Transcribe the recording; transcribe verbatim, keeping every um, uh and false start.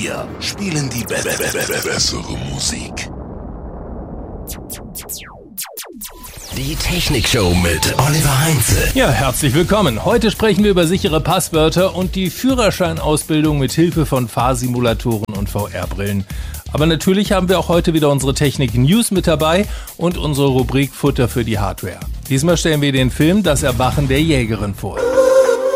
Wir spielen die be be be bessere Musik. Die Technikshow mit Oliver Heinze. Ja, herzlich willkommen. Heute sprechen wir über sichere Passwörter und die Führerscheinausbildung mit Hilfe von Fahrsimulatoren und V R-Brillen. Aber natürlich haben wir auch heute wieder unsere Technik-News mit dabei und unsere Rubrik Futter für die Hardware. Diesmal stellen wir den Film Das Erwachen der Jägerin vor.